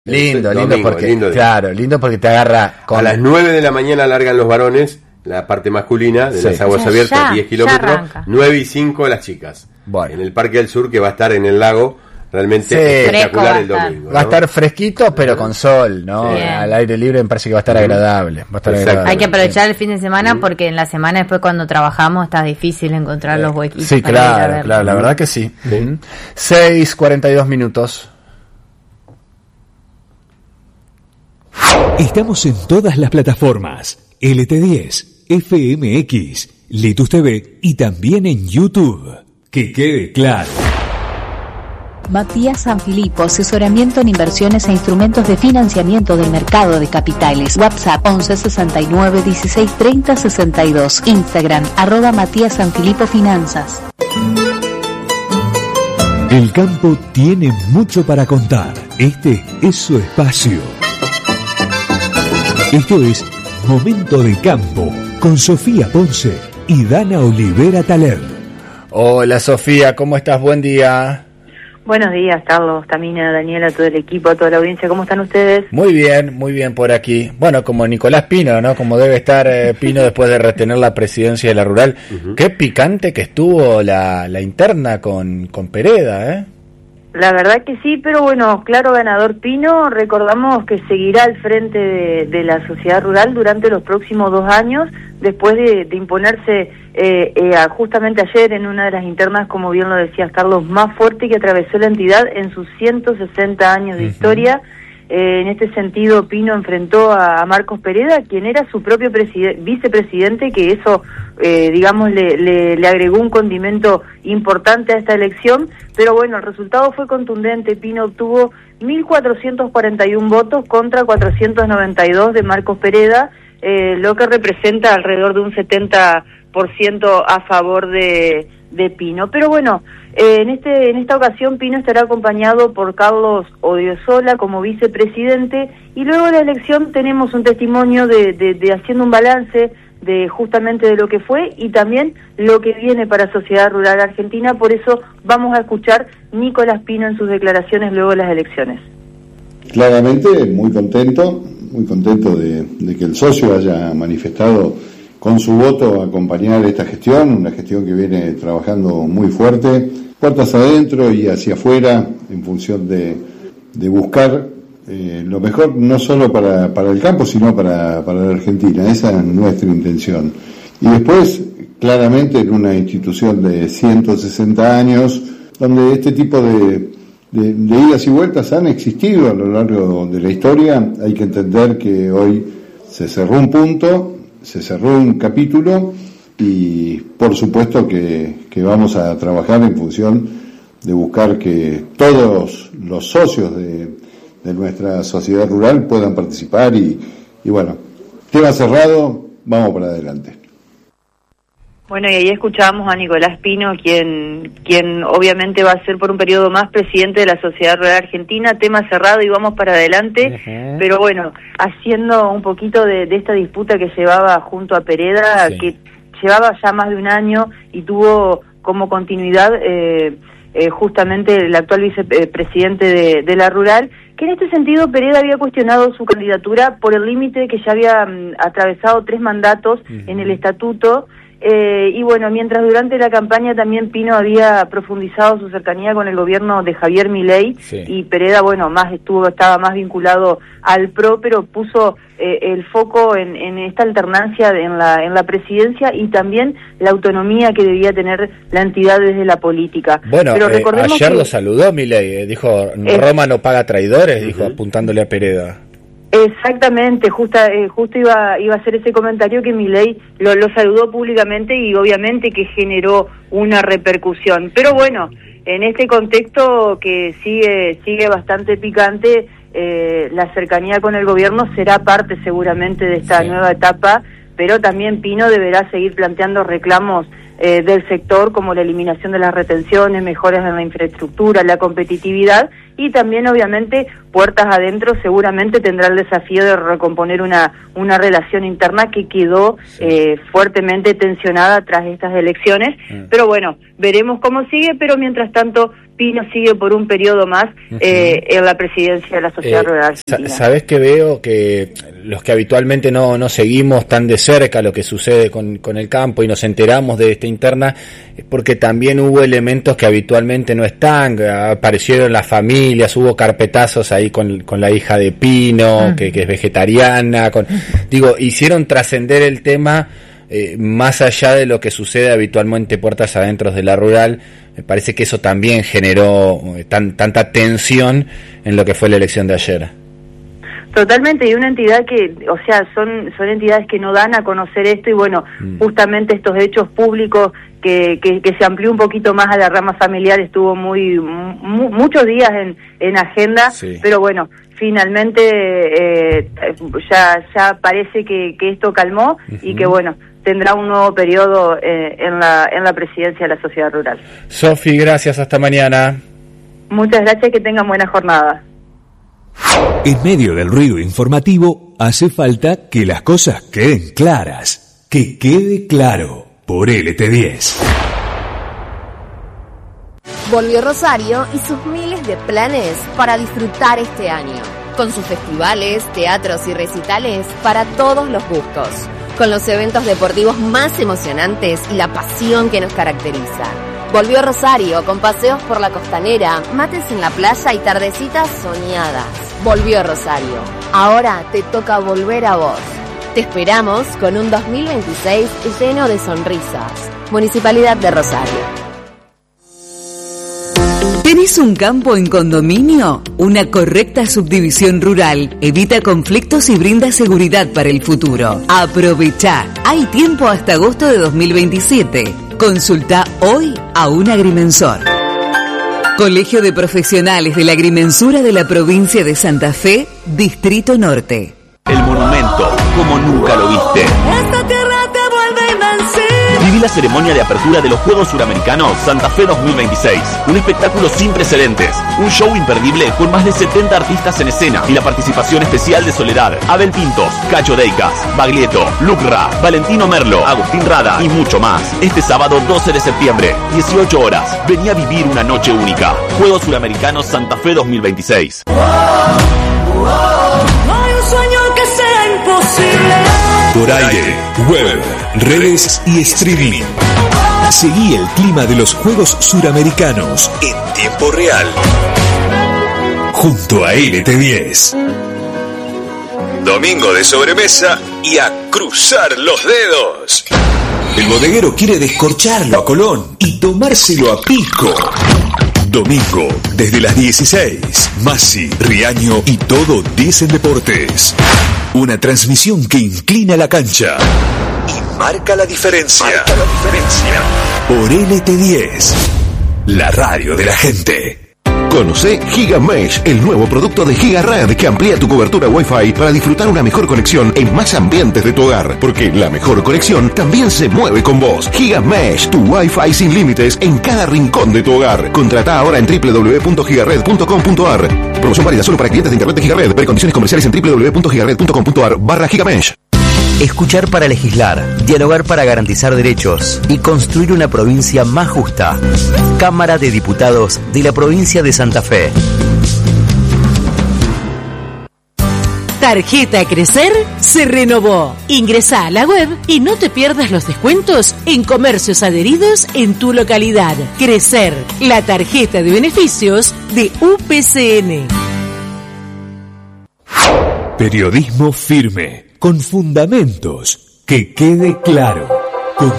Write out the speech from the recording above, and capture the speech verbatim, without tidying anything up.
Lindo, lindo Domingo, porque, lindo claro, lindo porque te agarra con... A las nueve de la mañana largan los varones, la parte masculina de Sí. las aguas O sea, abiertas, ya, diez ya kilómetros, arranca. nueve y cinco las chicas. Bueno. En el Parque del Sur, que va a estar en el lago, realmente Sí. espectacular el Fresco va a estar. domingo. Va a ¿no? estar fresquito, pero con sol, ¿no? Bien. Al aire libre me parece que va a estar agradable. Va a estar Exacto. agradable. Hay que aprovechar el fin de semana porque en la semana después cuando trabajamos está difícil encontrar los huequitos. Sí, para ir a claro, verlo. claro, la verdad que sí. Sí. Ujú. seis cuarenta y dos minutos. Estamos en todas las plataformas, L T diez, F M X, Litus T V y también en YouTube. Que quede claro. Matías Sanfilippo, asesoramiento en inversiones e instrumentos de financiamiento del mercado de capitales. WhatsApp once sesenta y nueve dieciséis treinta sesenta y dos. Instagram, arroba Matías Sanfilippo Finanzas. El campo tiene mucho para contar. Este es su espacio. Esto es Momento de Campo con Sofía Ponce y Dana Olivera Taler. Hola Sofía, ¿cómo estás? Buen día. Buenos días, Carlos, Tamina, Daniela, todo el equipo, toda la audiencia. ¿Cómo están ustedes? Muy bien, muy bien por aquí. Bueno, como Nicolás Pino, ¿no? Como debe estar eh, Pino después de retener la presidencia de la Rural. Ujú. Qué picante que estuvo la, la interna con, con Pereda, ¿eh? La verdad que sí, pero bueno, claro ganador Pino. Recordamos que seguirá al frente de, de la sociedad rural durante los próximos dos años, después de, de imponerse eh, eh, justamente ayer en una de las internas, como bien lo decías Carlos, más fuerte que atravesó la entidad en sus ciento sesenta años de Ujú. historia. Eh, en este sentido, Pino enfrentó a, a Marcos Pereda, quien era su propio preside- vicepresidente, que eso, eh, digamos, le, le, le agregó un condimento importante a esta elección. Pero bueno, el resultado fue contundente. Pino obtuvo mil cuatrocientos cuarenta y uno votos contra cuatrocientos noventa y dos de Marcos Pereda, eh, lo que representa alrededor de un setenta por ciento a favor de, de Pino. Pero bueno, eh, en este en esta ocasión Pino estará acompañado por Carlos Odriozola como vicepresidente, y luego de la elección tenemos un testimonio de, de, de haciendo un balance de justamente de lo que fue y también lo que viene para Sociedad Rural Argentina. Por eso vamos a escuchar Nicolás Pino en sus declaraciones luego de las elecciones. Claramente muy contento, muy contento de, de que el socio haya manifestado con su voto acompañar esta gestión, una gestión que viene trabajando muy fuerte, puertas adentro y hacia afuera, en función de, de buscar eh, lo mejor no solo para, para el campo, sino para, para la Argentina. Esa es nuestra intención. Y después, claramente, en una institución de ciento sesenta años, donde este tipo de, de, de idas y vueltas han existido a lo largo de la historia, hay que entender que hoy se cerró un punto, se cerró un capítulo, y por supuesto que, que vamos a trabajar en función de buscar que todos los socios de, de nuestra sociedad rural puedan participar y, y bueno, tema cerrado, vamos para adelante. Bueno, y ahí escuchábamos a Nicolás Pino, quien quien obviamente va a ser por un periodo más presidente de la Sociedad Rural Argentina. Tema cerrado y vamos para adelante. Ujú. Pero bueno, haciendo un poquito de, de esta disputa que llevaba junto a Pereda, Sí. que llevaba ya más de un año y tuvo como continuidad eh, eh, justamente el actual vicepresidente de, de la Rural, que en este sentido Pereda había cuestionado su candidatura por el límite que ya había mm, atravesado tres mandatos Ujú. en el estatuto. Eh, y bueno, mientras durante la campaña también Pino había profundizado su cercanía con el gobierno de Javier Milei, Sí. y Pereda, bueno, más estuvo estaba más vinculado al P R O, pero puso eh, el foco en, en esta alternancia de- en la en la presidencia y también la autonomía que debía tener la entidad desde la política. Bueno, pero eh, recordemos ayer que, lo saludó Milei, eh, dijo, Eh, Roma no paga traidores, dijo, apuntándole a Pereda. Exactamente, justa, eh, justo iba iba a hacer ese comentario que Milei lo, lo saludó públicamente y obviamente que generó una repercusión. Pero bueno, en este contexto que sigue sigue bastante picante, eh, la cercanía con el gobierno será parte seguramente de esta Sí. nueva etapa, pero también Pino deberá seguir planteando reclamos eh, del sector, como la eliminación de las retenciones, mejoras en la infraestructura, la competitividad, y también obviamente puertas adentro seguramente tendrá el desafío de recomponer una una relación interna que quedó Sí. eh, fuertemente tensionada tras estas elecciones. Mm. Pero bueno, veremos cómo sigue, pero mientras tanto Pino sigue por un periodo más uh-huh. eh, en la presidencia de la Sociedad eh, Rural Argentina. Sabés que veo que los que habitualmente no, no seguimos tan de cerca lo que sucede con, con el campo y nos enteramos de esta interna, es porque también hubo elementos que habitualmente no están, aparecieron las familias, hubo carpetazos ahí con, con la hija de Pino, uh-huh. que, que es vegetariana, con, digo, hicieron trascender el tema eh, más allá de lo que sucede habitualmente puertas adentro de la rural. Me parece que eso también generó eh, tan, tanta tensión en lo que fue la elección de ayer. Totalmente, y una entidad que, o sea, son son entidades que no dan a conocer esto, y bueno, mm. justamente estos hechos públicos que, que, que se amplió un poquito más a la rama familiar, estuvo muy mu, muchos días en, en agenda, sí. Pero bueno, finalmente eh, ya ya parece que, que esto calmó uh-huh. y que bueno, tendrá un nuevo periodo eh, en la en la presidencia de la Sociedad Rural. Sofi, gracias, hasta mañana. Muchas gracias, que tengan buena jornada. En medio del ruido informativo, hace falta que las cosas queden claras. Que quede claro por L T diez. Volvió Rosario y sus miles de planes para disfrutar este año. Con sus festivales, teatros y recitales para todos los gustos. Con los eventos deportivos más emocionantes y la pasión que nos caracteriza. Volvió Rosario con paseos por la costanera, mates en la playa y tardecitas soñadas. Volvió Rosario. Ahora te toca volver a vos. Te esperamos con un dos mil veintiséis lleno de sonrisas. Municipalidad de Rosario. ¿Tenés un campo en condominio? Una correcta subdivisión rural evita conflictos y brinda seguridad para el futuro. Aprovechá. Hay tiempo hasta agosto de dos mil veintisiete. Consulta hoy a un agrimensor. Colegio de Profesionales de la Agrimensura de la Provincia de Santa Fe, Distrito Norte. El monumento, como nunca lo viste. Esta tierra te vuelve invencible. Viví la ceremonia de apertura de los Juegos Suramericanos Santa Fe dos mil veintiséis. Un espectáculo sin precedentes. Un show imperdible con más de setenta artistas en escena y la participación especial de Soledad, Abel Pintos, Cacho Deicas, Baglietto, Lucra, Valentino Merlo, Agustín Rada y mucho más. Este sábado doce de septiembre, dieciocho horas. Vení a vivir una noche única. Juegos Suramericanos Santa Fe dos mil veintiséis. Oh, oh, no hay un sueño que sea imposible. Por aire, web, redes y streaming. Seguí el clima de los Juegos Suramericanos en tiempo real. Junto a L T diez. Domingo de sobremesa y a cruzar los dedos. El bodeguero quiere descorcharlo a Colón y tomárselo a pico. Domingo, desde las dieciséis, Masi, Riaño y todo dicen deportes. Una transmisión que inclina la cancha y marca la diferencia. Marca la diferencia. Por L T diez, la radio de la gente. Conoce GigaMesh, el nuevo producto de GigaRed que amplía tu cobertura Wi-Fi para disfrutar una mejor conexión en más ambientes de tu hogar, porque la mejor conexión también se mueve con vos. GigaMesh, tu Wi-Fi sin límites en cada rincón de tu hogar. Contrata ahora en doble u doble u doble u punto gigared punto com punto a r. Promoción válida solo para clientes de internet de GigaRed. Ver condiciones comerciales en doble u doble u doble u punto gigared punto com punto a r barra GigaMesh. Escuchar para legislar, dialogar para garantizar derechos y construir una provincia más justa. Cámara de Diputados de la provincia de Santa Fe. Tarjeta Crecer se renovó. Ingresá a la web y no te pierdas los descuentos en comercios adheridos en tu localidad. Crecer, la tarjeta de beneficios de U P C N. Periodismo firme, con fundamentos, que quede claro.